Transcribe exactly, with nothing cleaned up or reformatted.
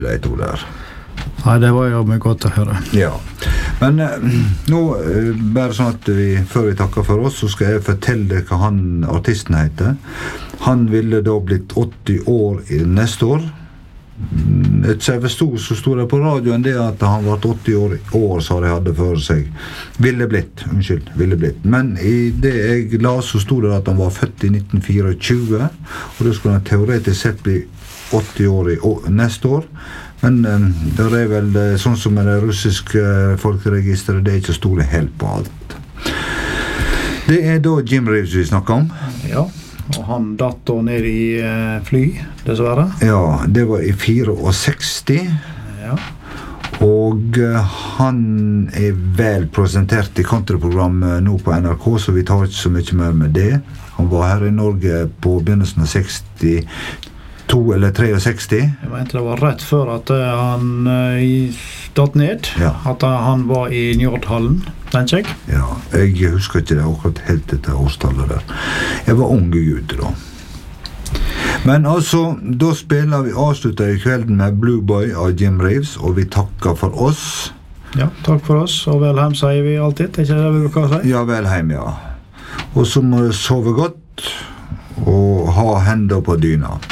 de to der. Nei, det var jo mye godt å høre. Ja, men eh, nå, eh, bare sånn at vi, før vi takker for oss, så skal jeg fortelle hva han, artisten heter. Han ville da blitt åtti år i neste år. Et jeg forstod, så stod det på radioen det at han var åtti år, år så de hadde for seg. Ville blitt, unnskyld, ville blitt. Men i det jeg la, så stod det at han var født i nitten tjuefire, og da skulle han teoretisk sett bli åtti år i år, neste år. Men um, det er vel uh, sånn som med det russiske uh, folkeregisteret, det er ikke stole helt på alt. Det er da Jim Reeves vi snakker om. Ja, og han datt da ned i uh, fly, dessverre. Ja, det var i sekstifire. Ja. Og uh, han er vel presentert i countryprogrammet nå på N R K, så vi tar ikke så mye mer med det. Han var her i Norge på begynnelsen av seksti to eller sekstitre. Jeg mente det var rett før at uh, han uh, datt ned. Ja. At uh, han var i Njordhallen, tenker jeg. Ja, jeg husker ikke det akkurat helt etter årstallet der. Jeg var unge gutt da. Men altså, da spiller vi avslutter i kvelden med Blue Boy av Jim Reeves, og vi takker for oss. Ja, takk for oss, og vel hjem sier vi alltid. Er ikke det vi bruker å si? Ja, vel hjem, ja. Og så må du sove godt, og ha hender på dyna.